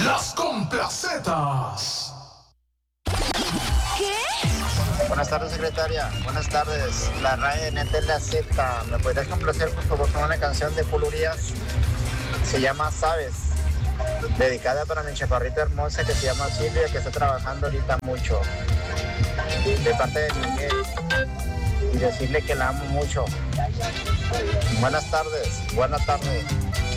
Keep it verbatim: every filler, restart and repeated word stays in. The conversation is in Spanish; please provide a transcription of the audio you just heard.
Las Complacetas. ¿Qué? Buenas tardes, secretaria. Buenas tardes. La R A E N T la Z. ¿Me podrías complacer, por favor, con una canción de Pulurías? Se llama Sabes. Dedicada para mi chaparrita hermosa que se llama Silvia, que está trabajando ahorita mucho. De parte de Miguel. Y decirle que la amo mucho. Buenas tardes. Buenas tardes.